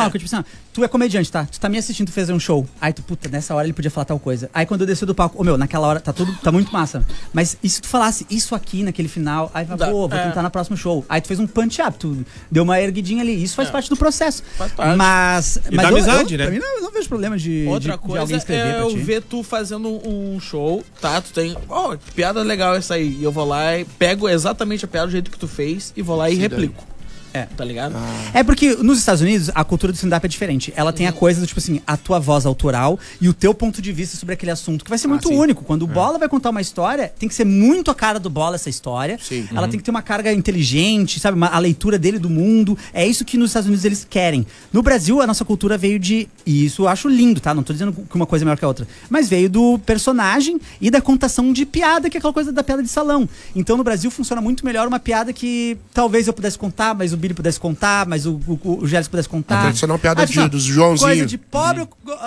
normal, que tipo assim, tu é comediante, tá? Tu tá me assistindo fazer um show. Aí tu, puta, nessa hora ele podia falar tal coisa. Aí quando eu desci do palco, naquela hora tá muito massa. Mas e se tu falasse isso aqui naquele final, aí vou tentar no próximo show. Aí tu fez um punch-up, tu deu uma erguidinha ali. Isso faz parte do processo. Faz parte. Mas da amizade, né? Pra mim não vejo problema de Outra alguém escrever coisa pra é ti. eu ver tu fazendo um show, tá? Tu tem, que piada legal essa aí. E eu vou lá e pego exatamente a piada do jeito que tu fez e vou lá e replico. Tá ligado? É porque nos Estados Unidos a cultura do stand-up é diferente. Ela tem a coisa do tipo assim, a tua voz autoral e o teu ponto de vista sobre aquele assunto, que vai ser muito único. Quando o Bola vai contar uma história, tem que ser muito a cara do Bola essa história. Sim. Ela tem que ter uma carga inteligente, sabe? A leitura dele do mundo. É isso que nos Estados Unidos eles querem. No Brasil, a nossa cultura veio de... E isso eu acho lindo, tá? Não tô dizendo que uma coisa é melhor que a outra. Mas veio do personagem e da contação de piada, que é aquela coisa da piada de salão. Então no Brasil funciona muito melhor uma piada que talvez eu pudesse contar, mas o Billy pudesse contar, mas o Gélis pudesse contar. A tradicional piada dos Joãozinho. Coisa de pobre,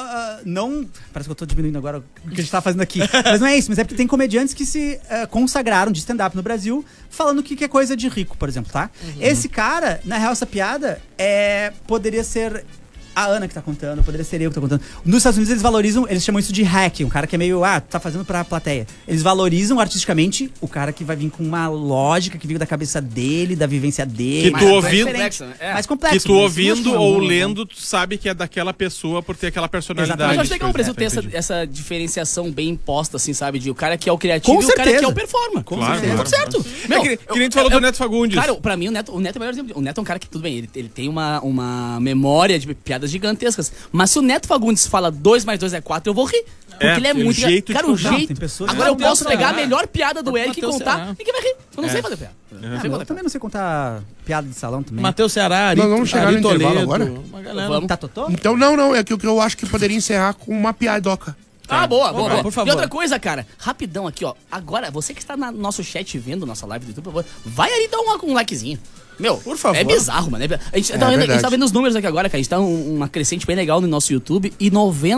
não... Parece que eu tô diminuindo agora o que a gente tá fazendo aqui. Mas não é isso, mas é porque tem comediantes que se consagraram de stand-up no Brasil falando que é coisa de rico, por exemplo, tá? Esse cara, na real, essa piada poderia ser... a Ana que tá contando, poderia ser eu que tô contando. Nos Estados Unidos eles valorizam, eles chamam isso de hack, um cara que é meio, tá fazendo pra plateia. Eles valorizam artisticamente o cara que vai vir com uma lógica que veio da cabeça dele, da vivência dele. Que tu ouvindo, mais complexo. Que tu ouvindo ou lendo, tu sabe que é daquela pessoa por ter aquela personalidade. Mas eu acho legal o Brasil ter essa diferenciação bem imposta, assim, sabe? De o cara que é o criativo e o cara que é o performer. Claro. Tá tudo certo. Meu, que nem tu falou do Neto Fagundes. Cara, pra mim o Neto é o melhor exemplo. O Neto é um cara que, tudo bem, ele tem uma memória de piadas gigantescas. Mas se o Neto Fagundes fala 2 mais 2 é 4, eu vou rir. Porque ele é muito... Cara, o jeito... Agora eu posso pegar a melhor piada do Eric e contar, ninguém vai rir. Eu não sei fazer piada. Eu também não sei contar piada de salão também. Matheus Ceará, Nós vamos chegar no intervalo agora? Vamos. Tá totó? Então, não. É que o que eu acho que poderia encerrar com uma piadoca. Boa. Por favor. E outra coisa, cara, rapidão aqui, ó. Agora, você que está no nosso chat vendo nossa live do YouTube, por favor, vai ali dar um likezinho. Meu, por favor. É bizarro, mano. A gente tá vendo os números aqui agora, cara. A gente tá uma crescente bem legal no nosso YouTube. E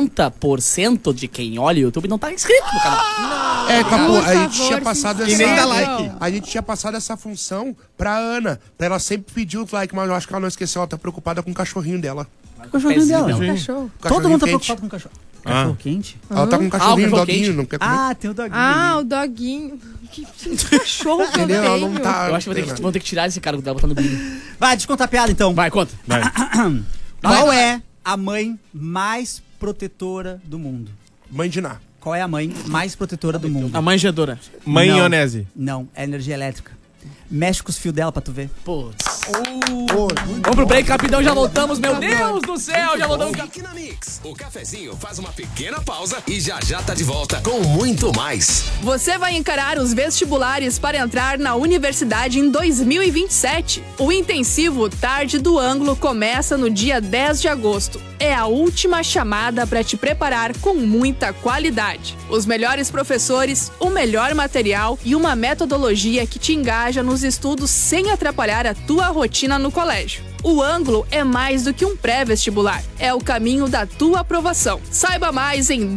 90% de quem olha o YouTube não tá inscrito no canal. Capô, a gente tinha passado essa... E nem dá like. A gente tinha passado essa função pra Ana. Pra ela sempre pedir o like, mas eu acho que ela não esqueceu. Ela tá preocupada com o cachorrinho dela. O cachorrinho dela. Cachorro. Todo mundo tá preocupado com o cachorro. Cachorro quente? Ela tá com um cachorrinho, o doguinho, não quer comer. Tem o doguinho. O doguinho. Que cachorro que eu Entendeu? Ela tenho. não tá... Eu acho que vão ter que tirar esse cara dela, botar no brilho. Vai, deixa eu contar a piada então. Vai, conta. Qual é a mãe mais protetora do mundo? Mãe de Ná. Qual é a mãe mais protetora do mundo? A manjedora. Mãe Não. Ionese. Não, é energia elétrica. Mexe com os fios dela pra tu ver. Putz. Vamos pro break rapidão, já voltamos. Meu Deus do céu, já voltamos. Fique na Mix. O cafezinho faz uma pequena pausa e já tá de volta com muito mais. Você vai encarar os vestibulares para entrar na universidade em 2027. O intensivo Tarde do Ângulo começa no dia 10 de agosto. É a última chamada para te preparar com muita qualidade. Os melhores professores, o melhor material e uma metodologia que te engaja nos estudos sem atrapalhar a tua rotina no colégio. O Ângulo é mais do que um pré-vestibular. É o caminho da tua aprovação. Saiba mais em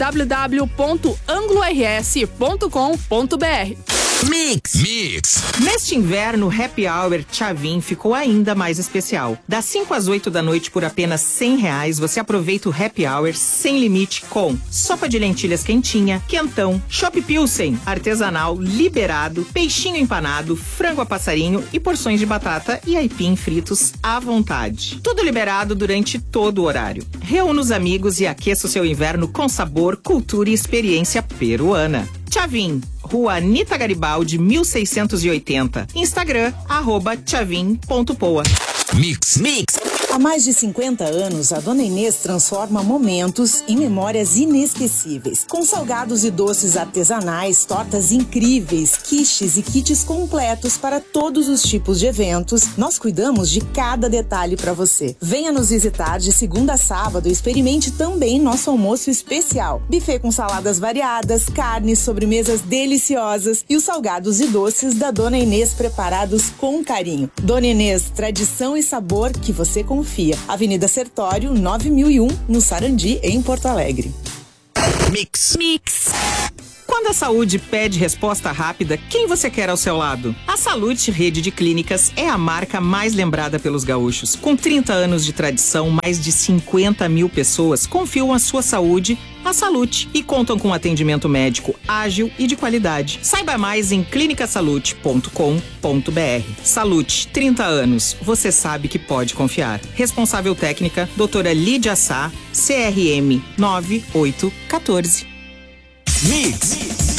www.anglors.com.br. Mix. Neste inverno, o Happy Hour Tchavin ficou ainda mais especial. Das 5 às 8 da noite por apenas R$100, você aproveita o Happy Hour sem limite com sopa de lentilhas quentinha, quentão, chopp pilsen, artesanal, liberado, peixinho empanado, frango a passarinho e porções de batata e aipim fritos à vontade. Tudo liberado durante todo o horário. Reúna os amigos e aqueça o seu inverno com sabor, cultura e experiência peruana. Tchavin, Rua Anita Garibaldi, 1680. Instagram, @tchavin.poa. Mix. Há mais de 50 anos, a Dona Inês transforma momentos em memórias inesquecíveis. Com salgados e doces artesanais, tortas incríveis, quiches e kits completos para todos os tipos de eventos, nós cuidamos de cada detalhe para você. Venha nos visitar de segunda a sábado e experimente também nosso almoço especial. Buffet com saladas variadas, carnes, sobremesas deliciosas e os salgados e doces da Dona Inês preparados com carinho. Dona Inês, tradição e sabor que você confia. Avenida Sertório, 9001, no Sarandi, em Porto Alegre. Mix. Com a Quando a saúde pede resposta rápida, quem você quer ao seu lado? A Salute Rede de Clínicas é a marca mais lembrada pelos gaúchos. Com 30 anos de tradição, mais de 50 mil pessoas confiam a sua saúde à Salute e contam com atendimento médico ágil e de qualidade. Saiba mais em clinicasalute.com.br. Salute, 30 anos. Você sabe que pode confiar. Responsável técnica, doutora Lídia Sá, CRM 9814. Mix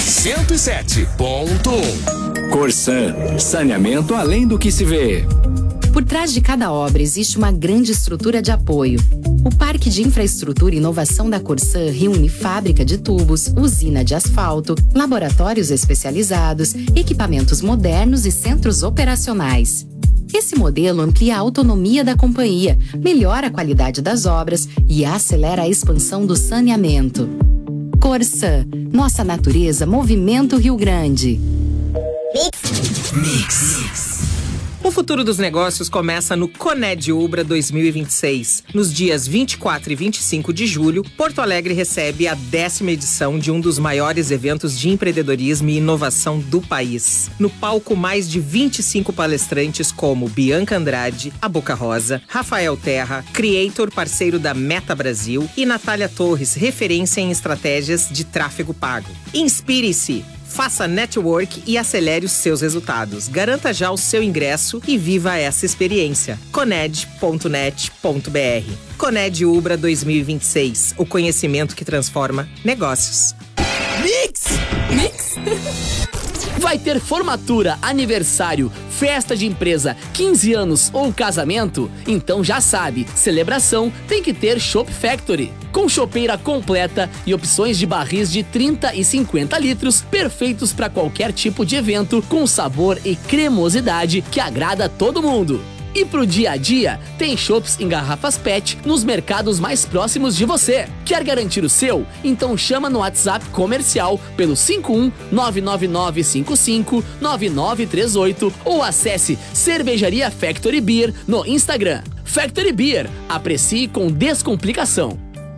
107.1. Corsan, saneamento além do que se vê. Por trás de cada obra existe uma grande estrutura de apoio. O Parque de Infraestrutura e Inovação da Corsan reúne fábrica de tubos, usina de asfalto, laboratórios especializados, equipamentos modernos e centros operacionais. Esse modelo amplia a autonomia da companhia, melhora a qualidade das obras e acelera a expansão do saneamento. Corsan, nossa natureza, movimento Rio Grande. Mix. O futuro dos negócios começa no Coned Ubra 2026. Nos dias 24 e 25 de julho, Porto Alegre recebe a 10ª edição de um dos maiores eventos de empreendedorismo e inovação do país. No palco, mais de 25 palestrantes como Bianca Andrade, a Boca Rosa, Rafael Terra, Creator, parceiro da Meta Brasil, e Natália Torres, referência em estratégias de tráfego pago. Inspire-se! Faça network e acelere os seus resultados. Garanta já o seu ingresso e viva essa experiência. Coned.net.br. Coned Ubra 2026. O conhecimento que transforma negócios. Mix! Vai ter formatura, aniversário, festa de empresa, 15 anos ou casamento? Então já sabe, celebração tem que ter Chopp Factory. Com chopeira completa e opções de barris de 30 e 50 litros, perfeitos para qualquer tipo de evento, com sabor e cremosidade que agrada todo mundo. E pro dia a dia, tem chopps em garrafas PET nos mercados mais próximos de você. Quer garantir o seu? Então chama no WhatsApp comercial pelo 51-99955-9938 ou acesse Cervejaria Factory Beer no Instagram. Factory Beer, aprecie com descomplicação.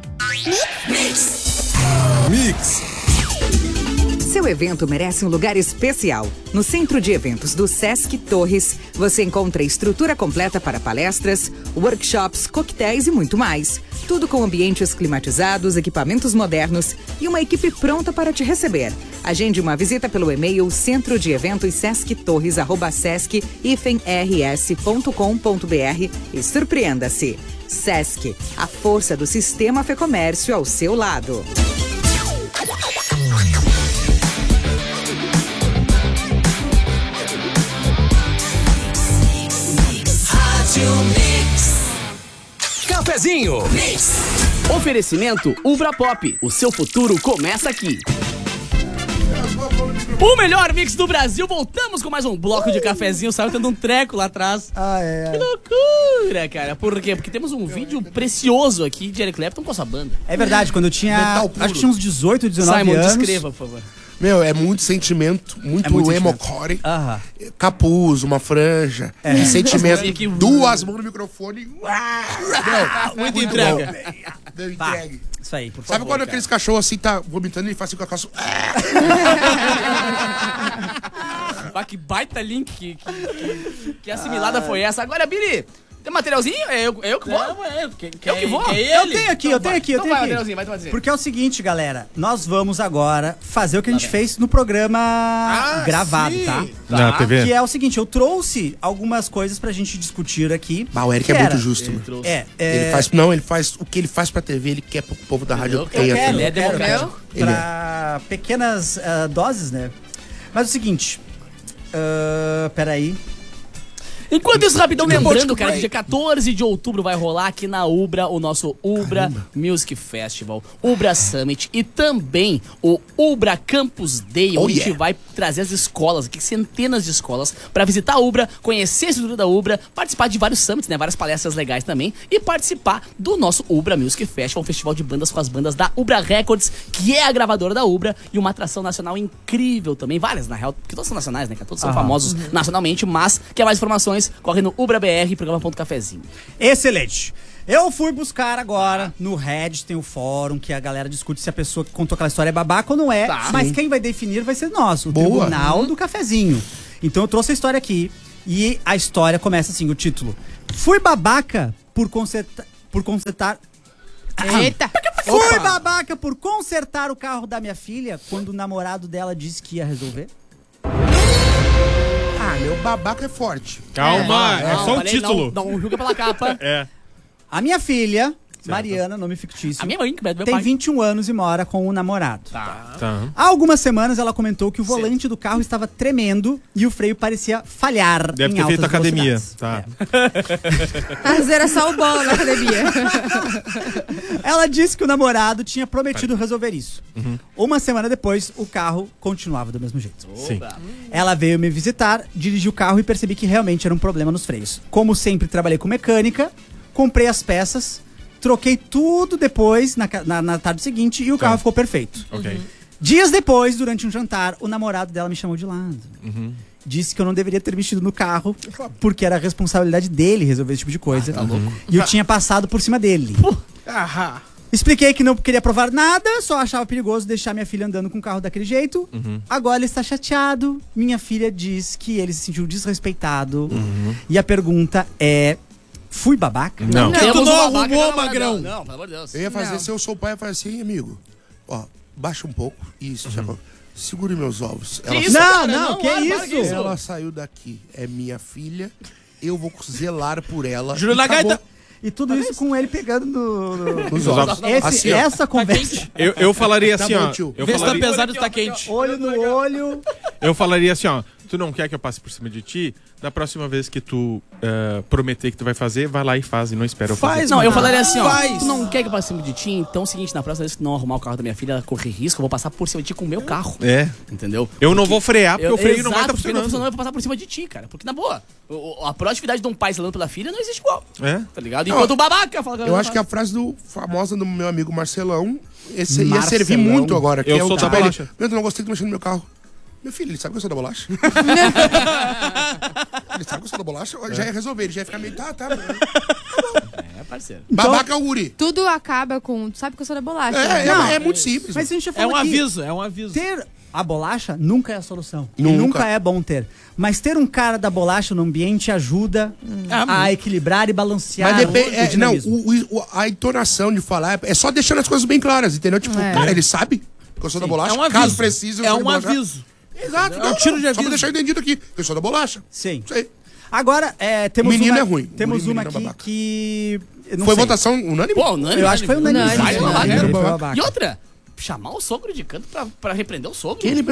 Mix. Seu evento merece um lugar especial. No Centro de Eventos do Sesc Torres, você encontra estrutura completa para palestras, workshops, coquetéis e muito mais. Tudo com ambientes climatizados, equipamentos modernos e uma equipe pronta para te receber. Agende uma visita pelo e-mail centrodieventossesc-rs.com.br e surpreenda-se. Sesc, a força do sistema Fecomércio ao seu lado. Cafezinho. Oferecimento Ubra Pop. O seu futuro começa aqui. O melhor mix do Brasil. Voltamos com mais um bloco de cafezinho. Saiu tendo um treco lá atrás. Que loucura, cara. Por quê? Porque temos um vídeo precioso aqui de Eric Clapton com a sua banda. É verdade, quando eu tinha... Acho que tinha uns 18, 19 Simon, anos. descreva, por favor. Meu, é muito sentimento, muito emo-core. Capuz, uma franja, sentimento, duas mãos no microfone. Muito entrega. Deu entregue. Isso aí, por favor. Sabe quando aqueles cachorros assim tá vomitando e ele faz assim com a calça? Que baita link, que assimilada foi essa. Agora, Billy, tem materialzinho? Eu que vou? Eu que vou? Eu tenho aqui. Materialzinho, vai dizer. Porque é o seguinte, galera, nós vamos agora fazer o que a gente fez no programa gravado, tá? Na TV. Que é o seguinte, eu trouxe algumas coisas pra gente discutir aqui. O Eric é muito justo, mano. Ele faz o que ele faz pra TV, ele quer pro povo da rádio. Ele é democrático. Pra pequenas doses, né? Mas é o seguinte, peraí. Enquanto isso, rapidão, lembrando, cara, que dia 14 de outubro vai rolar aqui na Ubra o nosso Ubra Music Festival, Ubra Summit e também o Ubra Campus Day, onde a gente vai trazer as escolas, aqui centenas de escolas, pra visitar a Ubra, conhecer a estrutura da Ubra, participar de vários summits, né, várias palestras legais também, e participar do nosso Ubra Music Festival, um festival de bandas com as bandas da Ubra Records, que é a gravadora da Ubra, e uma atração nacional incrível também, várias, na real, porque todas são nacionais, né, todos são famosos nacionalmente, mas quer mais informações, corre no UbraBR, programa.cafezinho. Excelente. Eu fui buscar agora no Reddit, tem o fórum, que a galera discute se a pessoa que contou aquela história é babaca ou não é. Tá. Mas quem vai definir vai ser nós, o Tribunal do Cafezinho. Então eu trouxe a história aqui. E a história começa assim, o título. Fui babaca por consertar... Eita! Fui babaca por consertar o carro da minha filha quando o namorado dela disse que ia resolver. Ah, meu babaca é forte. Calma, é só um título. Não julga pela capa. A minha filha, Mariana, nome fictício, a minha mãe, que tem 21 anos e mora com o namorado. Tá. Há algumas semanas ela comentou que o volante do carro estava tremendo e o freio parecia falhar. Deve ter feito academia. Tá. Às vezes era só o bola na academia. Ela disse que o namorado tinha prometido resolver isso. Uma semana depois, o carro continuava do mesmo jeito. Sim. Ela veio me visitar, dirigi o carro e percebi que realmente era um problema nos freios. Como sempre trabalhei com mecânica, comprei as peças, troquei tudo depois, na tarde seguinte, e o carro ficou perfeito. Dias depois, durante um jantar, o namorado dela me chamou de lado. Disse que eu não deveria ter mexido no carro, porque era a responsabilidade dele resolver esse tipo de coisa. E eu tinha passado por cima dele. Expliquei que não queria provar nada, só achava perigoso deixar minha filha andando com o carro daquele jeito. Agora ele está chateado. Minha filha diz que ele se sentiu desrespeitado. E a pergunta é... Fui babaca? Não. Tu não arrumou, magrão. Não, pelo amor de Deus. Eu ia fazer, se eu sou o pai, eu ia fazer assim, amigo. Ó, baixa um pouco. Isso, segure meus ovos. Que isso, cara? Não, que isso? Ela saiu daqui. É minha filha. Eu vou zelar por ela. Júlio na gaita. E tudo isso com ele pegando nos ovos. Assim, essa conversa. Eu falaria assim, ó. Vê se tá pesado e tá quente. Olho no olho. Eu falaria assim, ó. Tu não quer que eu passe por cima de ti? Da próxima vez que tu prometer que tu vai fazer, vai lá e faz e não espera eu fazer. Não, eu falaria assim, ó. Tu não quer que eu passe por cima de ti? Então é o seguinte, na próxima vez que não arrumar o carro da minha filha, ela correr risco, eu vou passar por cima de ti com o meu carro. Entendeu? Eu não vou frear, porque o freio não vai estar funcionando. funcionando. Eu vou passar por cima de ti, cara. Porque, na boa, a proatividade de um pai zelando pela filha não existe igual. Tá ligado? Enquanto o babaca fala... Eu acho que a frase famosa do meu amigo Marcelão ia servir muito agora. Que eu sou da bolacha. Eu não gostei de mexer no meu carro. Meu filho, ele sabe que eu sou da bolacha? Ele sabe que eu sou da bolacha? Já ia resolver, ele já ia ficar meio... Tá. Parceiro. Então, babaca Uri. Tudo acaba com... Tu sabe que eu sou da bolacha. É muito simples. Mas a gente já falou é um aviso. Ter a bolacha nunca é a solução. Nunca é bom ter. Mas ter um cara da bolacha no ambiente ajuda a equilibrar e balancear. Mas depende... a entonação de falar é só deixando as coisas bem claras, entendeu? Tipo, cara, ele sabe que eu sou da bolacha. É um aviso. Caso precise, eu sou da bolacha. Aviso. Exato. É um tiro de aviso. Só pra deixar entendido aqui. Eu sou da bolacha. Sim. Sei. Agora, temos menino uma... é ruim. Temos uma aqui que... Foi votação unânime? Pô, unânime. Eu acho que foi unânime. E outra... Chamar o sogro de canto pra repreender o sogro. Ele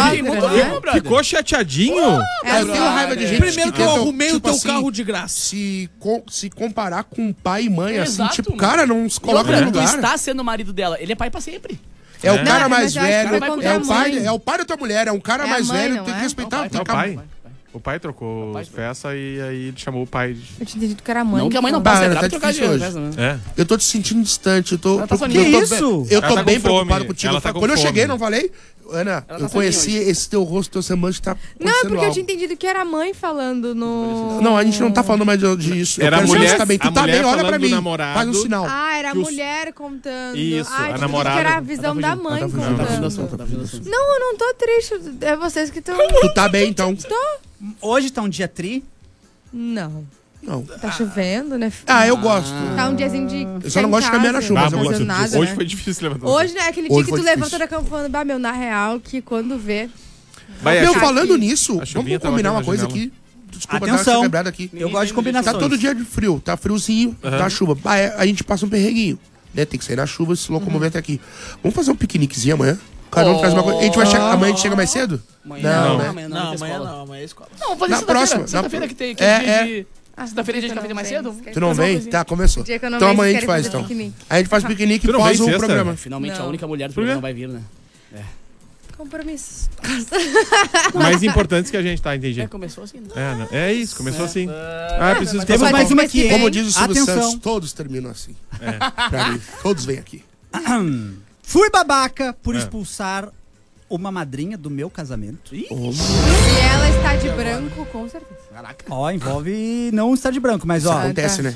ficou chateadinho? Eu tenho raiva de gente. Primeiro que eu arrumei o teu carro de graça. Se comparar com pai e mãe, assim, tipo, cara, não se coloca no lugar. Tu está sendo o marido dela, ele é pai pra sempre. É o cara mais velho, é o pai da tua mulher, é um cara mais velho, tem que respeitar. É o pai. O pai trocou festa e aí ele chamou o pai. Eu tinha entendido que era mãe. Não que a mãe não passa, é grave trocar de festa, né? Eu tô te sentindo distante. Eu tô bem preocupado contigo. Quando eu cheguei, não falei? Ana, eu conheci esse teu rosto, teu semblante tá. Não, porque eu tinha entendido que era a mãe falando no. Não, a gente não tá falando mais disso. Era a mulher. Tu tá bem, olha pra mim. Faz um sinal. Era a mulher contando. Isso, a namorada. Que era a visão da mãe contando. Não, eu não tô triste. É vocês que estão. Tu tá bem, então. Hoje tá um dia tri? Não. Não. Tá chovendo, né? Eu gosto. Tá um diazinho de. Eu só não gosto de caminhar na chuva, mas eu gosto. Nada, hoje né? foi difícil levantar. Hoje, né? Aquele dia que tu levanta da cama falando, na real, que quando vê. Falando nisso, vamos combinar uma coisa aqui. Desculpa dar essa quebrada aqui. Eu gosto de combinações. Tá todo dia de frio, tá friozinho, tá chuva. A gente passa um perreguinho, né? Tem que sair na chuva e se locomover até aqui. Vamos fazer um piqueniquezinho amanhã? Cada um traz uma coisa. A gente vai chegar. Amanhã a gente chega mais cedo? Amanhã não é escola. Não, vou fazer na próxima. Sexta-feira que tem dia de... Sexta-feira a gente vai fazer mais cedo? Tu não vem? Tá, começou. Então amanhã a gente faz, então. A gente faz piquenique e pós o programa. Finalmente a única mulher do programa não vai vir, né? Compromissos. Mais importantes que a gente tá entendendo. Começou assim, né? É isso, começou assim. Preciso Temos mais uma aqui. Como diz o Silvio Santos, todos terminam assim. Pra mim, todos vêm aqui. Fui babaca por expulsar uma madrinha do meu casamento. E ela está de branco, com certeza. Caraca. Envolve não estar de branco, mas Isso acontece, né?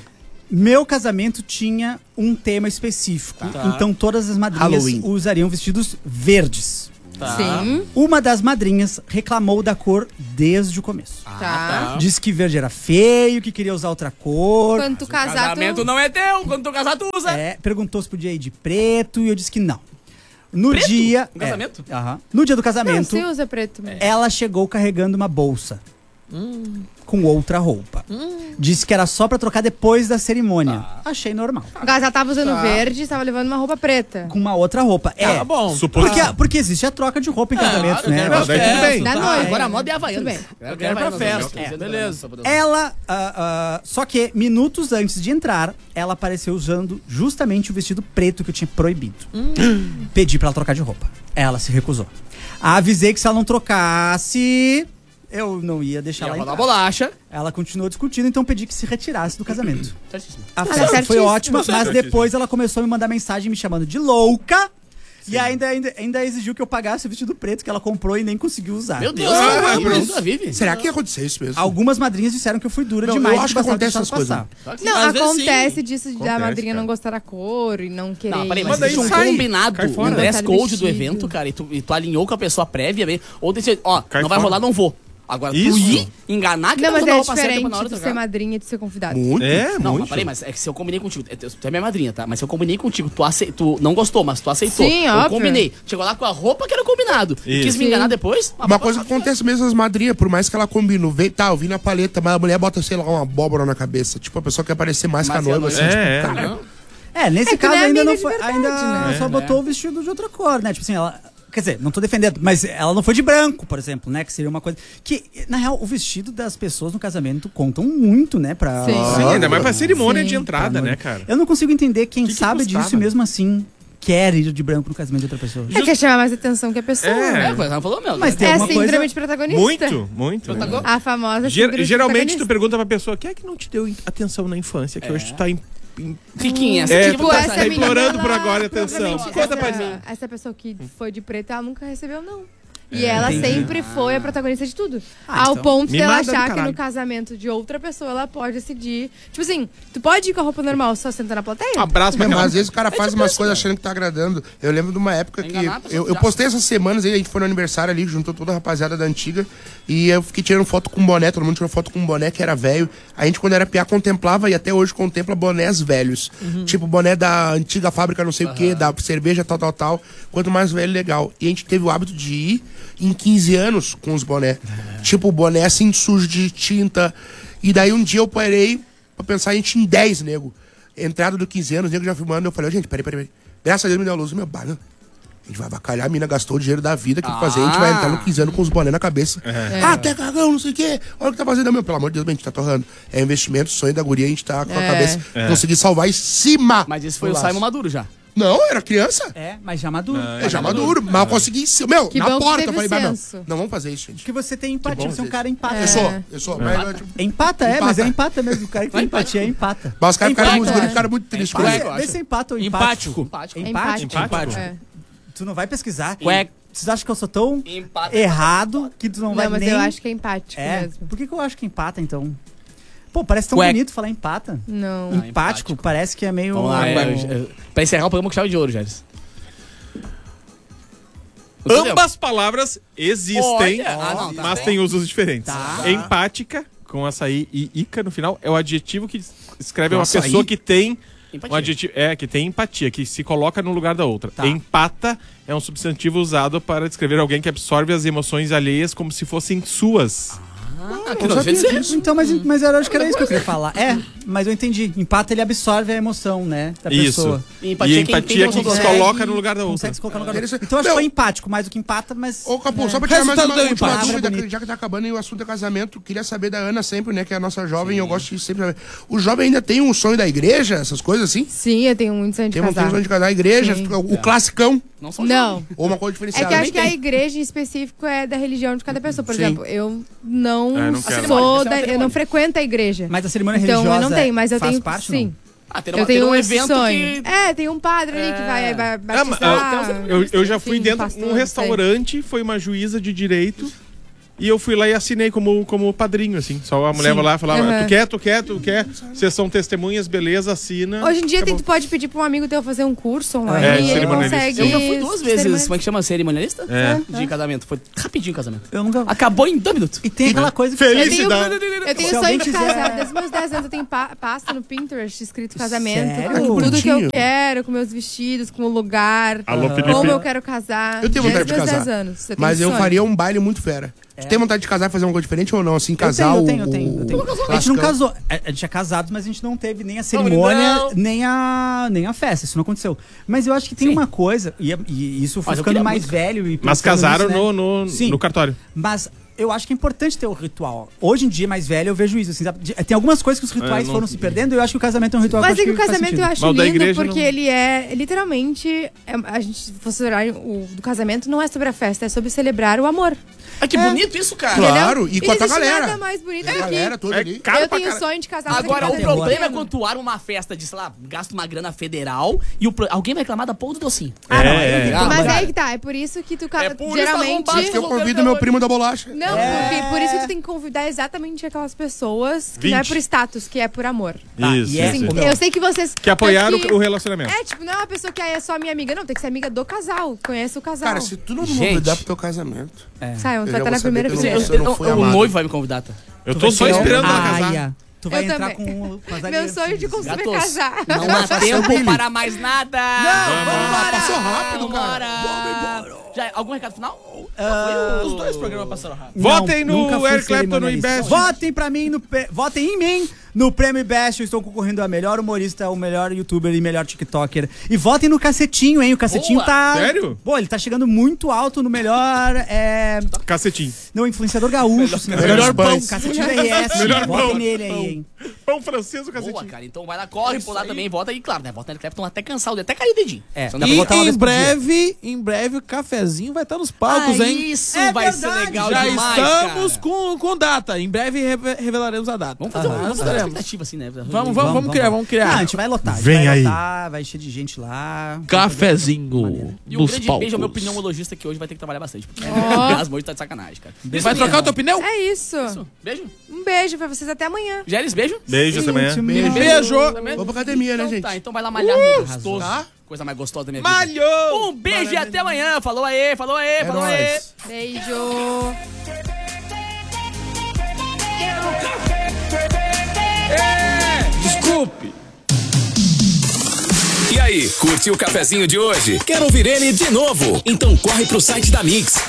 Meu casamento tinha um tema específico. Então todas as madrinhas usariam vestidos verdes. Sim. Uma das madrinhas reclamou da cor desde o começo. Disse que verde era feio, que queria usar outra cor. Quando tu casar, Casamento não é teu, quando tu casar, tu usa. Perguntou se podia ir de preto e eu disse que não. No Preto? dia. No casamento? No dia do casamento. Não, você usa preto mesmo. Ela chegou carregando uma bolsa. Com outra roupa. Disse que era só pra trocar depois da cerimônia. Achei normal. O casal tava usando verde e tava levando uma roupa preta. Com uma outra roupa. Bom. Porque existe a troca de roupa em casamento, né? Daí tudo bem. Da noite. Agora a moda é havaiana. Tudo bem. Eu quero pra festa. Beleza. Ela, só que minutos antes de entrar, ela apareceu usando justamente o vestido preto que eu tinha proibido. Pedi pra ela trocar de roupa. Ela se recusou. Avisei que se ela não trocasse, eu não ia deixar ela entrar. Bolacha. Ela continuou discutindo, então pedi que se retirasse do casamento. Certíssimo. A festa foi certíssimo. ótima, mas depois ela começou a me mandar mensagem me chamando de louca. E ainda exigiu que eu pagasse o vestido preto que ela comprou e nem conseguiu usar. Meu Deus, vive. Será que aconteceu isso mesmo? Algumas madrinhas disseram que eu fui dura demais. Eu acho que acontece essas coisas. Não, Às vezes acontece disso de Acontece, a madrinha cara. não gostar da cor e não querer. Não, peraí, Mas mas daí existe um sai, combinado, cai fora. um dress Tá code do vestido. evento, cara, e tu alinhou com a pessoa prévia, ou decide, Cai não vai fora. rolar, não vou. Agora, Isso. tu ir, enganar que Não, tá mas usando é roupa certa diferente na hora de de ser madrinha e de ser convidado. Muito. Não, muito. mas peraí, mas é que se eu combinei contigo, tu é minha madrinha, tá? Mas se eu combinei contigo, tu não gostou, mas tu aceitou. Sim, eu óbvio. combinei. Chegou lá com a roupa que era combinado. E quis me enganar depois? Uma coisa que acontece mesmo as madrinhas, por mais que ela combine, eu vim na paleta, mas a mulher bota, sei lá, uma abóbora na cabeça. Tipo, a pessoa quer parecer mais que a noiva, assim, tipo, cara. Nesse É que caso não é ainda amiga não de foi. verdade, Ainda né? só botou o vestido de outra cor, né? Tipo assim, ela. Quer dizer, não tô defendendo, mas ela não foi de branco, por exemplo, né? Que seria uma coisa. Que, na real, o vestido das pessoas no casamento contam muito, né? Pra. Sim, ainda mais pra cerimônia Sim. de entrada, né, cara? Eu não consigo entender quem Que sabe custava? disso e mesmo assim quer ir de branco no casamento de outra pessoa. É que chamar mais atenção que a pessoa. Ela falou mesmo. Mas tem É a alguma síndrome coisa. de protagonista. Muito. A famosa síndrome de Geralmente tu protagonista. pergunta pra pessoa, quem é que não te deu atenção na infância? Que hoje tu tá Riquinha, Tipo, tu tá essa menina implorando por lá, agora atenção. provavelmente Conta pra mim. essa pessoa que foi de preto, ela nunca recebeu, não. E ela sempre foi a protagonista de tudo. Ao então, ponto dela mimada do achar que caralho. no casamento de outra pessoa ela pode decidir. Tipo assim, tu pode ir com a roupa normal só sentando na plateia? Abraço pra Mas aquela... às vezes o cara faz umas coisas achando que tá agradando. Eu lembro de uma época que enganar a pessoa eu já. postei essas semanas aí, a gente foi no aniversário ali, juntou toda a rapaziada da antiga. E eu fiquei tirando foto com boné, todo mundo tirou foto com boné que era velho. A gente, quando era piá, contemplava e até hoje contempla bonés velhos. Tipo boné da antiga fábrica, não sei o que, da cerveja, tal. Quanto mais velho, legal. E a gente teve o hábito de ir em 15 anos com os boné. Tipo, boné assim, sujo de tinta. E daí um dia eu parei pra pensar, a gente em 10, nego. Entrada do 15 anos, o nego já filmando. Eu falei, gente, peraí. Graças a Deus me deu a luz. Meu barulho. A gente vai avacalhar, a mina gastou o dinheiro da vida que fazer, a gente vai entrar no 15 anos com os boné na cabeça. Até cagão, não sei o quê. Olha o que tá fazendo, meu. Pelo amor de Deus, a gente tá torrando. É investimento, sonho da guria, a gente tá com a cabeça. Conseguir salvar em cima. Mas esse foi do o laço. Simon Maduro já. Não, era criança. Mas já maduro. É já maduro, mas eu consegui. Meu, Que na bom que porta eu teve falei, mas não. senso. Não vamos fazer isso, gente. Porque você tem empatia, bom você é um ver cara empata. Eu sou. Mas, tipo, Empata, Empata. mas é empata mesmo. O cara que tem empatia é empata. mas os caras Empata, ficaram muito tristes com isso. Vê se é empata ou Empático. empático. É. Tu não vai pesquisar. Ué. Vocês acham que eu sou tão Empata. errado que tu não vai Não, mas nem... eu acho que é empático mesmo. Por que eu acho que empata, então? Pô, parece tão Ué. bonito falar empata. Não. Empático, parece que é meio... Vamos lá, pra encerrar o programa com chave de ouro, Jair. Ambas palavras existem, Olha, mas tem usos diferentes. Tá. Empática, com açaí e ica no final, é o adjetivo que descreve uma Açaí? pessoa que tem Empatia. um adjetivo, que tem empatia, que se coloca no lugar da outra. Tá. Empata é um substantivo usado para descrever alguém que absorve as emoções alheias como se fossem suas. Que não devia ser. Então, mas eu acho que era isso que eu queria falar. Mas eu entendi. Empata, ele absorve a emoção, né? Da pessoa. E Empatia é quem empatia tem que emoção se do outro. coloca no lugar da outra. Consegue se colocar no lugar da Interessante. outra. Então, eu acho que Meu- foi empático, mais do que empata, mas... Ô, Capu, só pra tirar mais Resultado uma do última empate. dúvida, Bonito. já que tá acabando e o assunto é casamento, queria saber da Ana sempre, né, que é a nossa jovem, eu gosto de sempre saber. O jovem ainda tem um sonho da igreja, essas coisas assim? Sim, eu tenho muito sonho de Tem um casar. sonho de casar a igreja, Sim. o classicão, Não só Não. ou uma coisa É diferenciada. que eu acho que a igreja em específico é da religião de cada pessoa. Por Sim. exemplo, eu não, não quero. sou Essa é uma eu não frequento a igreja. Mas a cerimônia Então religiosa eu não tenho, mas eu faz tenho parte, sim. Tem Eu tenho um esse evento sonho. que... Tem um padre ali que vai batizar. Eu já fui Enfim, dentro pastor, de um não sei. restaurante, foi uma juíza de direito E eu fui lá e assinei como padrinho, assim. Só a mulher vai lá e falava, tu quer? Vocês são testemunhas, beleza, assina. Hoje em dia tu pode pedir pra um amigo teu fazer um curso online e ele consegue... Eu já fui 2 vezes, como é que chama? Cerimonialista? De casamento. Foi rapidinho o casamento. Eu nunca... Acabou em 2 minutos. E tem aquela coisa que... Felicidade! Eu tenho sonho de casar. Desde meus 10 anos eu tenho pasta no Pinterest escrito casamento. Com tudo que eu quero, com meus vestidos, com o lugar, como eu quero casar. Eu tenho vontade de casar. 10 anos. Mas eu faria um baile muito fera. Tu tem vontade de casar e fazer uma coisa diferente ou não? Assim, casar eu tenho. A gente não casou. A gente é casado, mas a gente não teve nem a cerimônia, nem a festa. Isso não aconteceu. Mas eu acho que tem uma coisa, e isso foi ficando mais velho. Mas casaram no cartório. Mas eu acho que é importante ter o ritual. Hoje em dia, mais velho, eu vejo isso. Assim, tem algumas coisas que os rituais foram se perdendo e eu acho que o casamento é um ritual. Mas é que o casamento eu acho lindo porque não... ele é, literalmente, a gente, se fosse olhar o do casamento, não é sobre a festa, é sobre celebrar o amor. Ah, que bonito isso, cara. Claro, e com a tua galera. Nada mais bonito do que... galera toda ali. Eu tenho sonho de casar. Agora, o problema é quando tu arma uma festa de, sei lá, gasta uma grana federal e alguém vai reclamar da porra do docinho. Mas aí que tá, é por isso que tu geralmente... Acho que eu convido meu primo da bolacha. Não, porque por isso que tu tem que convidar exatamente aquelas pessoas que não é por status, que é por amor. Isso. Eu sei que vocês... Que apoiaram o relacionamento. Tipo, não é uma pessoa que é só minha amiga, não, tem que ser amiga do casal, conhece o casal. Cara, se tu não me convidar pro teu casamento... Sai, tu vai estar na primeira fileira. O noivo vai me convidar, tá? Eu tô só esperando ela casar. Tu vai entrar com as Meu sonho de conseguir casar. Não há tempo para mais nada. Não, vamos lá, passou rápido, cara. Vamos embora. Já, algum recado final? Os 2 programas passaram rápido. Votem no Eric Clapton no IBEST. Votem pra mim, votem em mim no Prêmio IBEST. Eu estou concorrendo a melhor humorista, o melhor youtuber e melhor tiktoker. E votem no Cacetinho, hein? O Cacetinho tá... Sério? Pô, ele tá chegando muito alto no melhor... Cacetinho. Não, influenciador gaúcho. Melhor pão. Cacetinho RS. Melhor votem pão. nele aí, hein? Pão francês, o Cacetinho. Boa, cara. Então vai lá, corre por lá também, vota aí, claro, né? Vota no Eric Clapton até cansar, até cair o dedinho. E em breve o cafezinho vai estar nos palcos, hein? Isso vai ser legal já demais, estamos com data. Em breve revelaremos a data. Vamos fazer uma expectativa assim, né? Vamos criar. Ah, a gente vai lotar. Vem aí. Vai encher de gente lá. Cafezinho. E um grande beijo ao meu pneumologista que hoje vai ter que trabalhar bastante. Porque o Gasmo hoje tá de sacanagem, cara. Vai trocar o teu pneu? É isso. Beijo. Um beijo pra vocês até amanhã. Gélis, beijo. Beijo, até amanhã. Beijo. Vamos pra academia, né, gente? Tá, então vai lá malhar gostoso. Tá? Coisa mais gostosa da minha vida. Malhou! Um beijo e até amanhã. Falou aí, falou aí. Beijo. Desculpe. E aí, curtiu o cafezinho de hoje? Quer ouvir ele de novo? Então corre pro site da Mix,